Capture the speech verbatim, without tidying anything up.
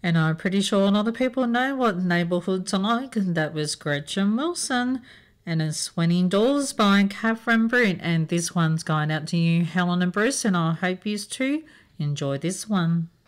And I'm pretty sure a lot of people know what neighbourhoods are like. And that was Gretchen Wilson and it's Swinging Doors by Catherine Brute. And this one's going out to you, Helen and Bruce, and I hope you too enjoy this one.